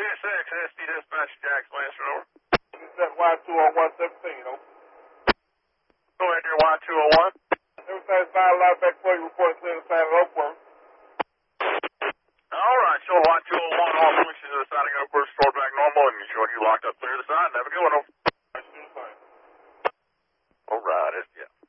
SD Dispatch, Jackson Lansford, over. It's that Y20117, over. Go ahead, your Y201. Everything's fine, live back for you, reporting clear to sign of Oakworth. All right, show Y201, all switches to the side of Oakworth, stored back normal, and showing you locked up clear to the side. Have a good one, over. I see you fine. All right, yeah.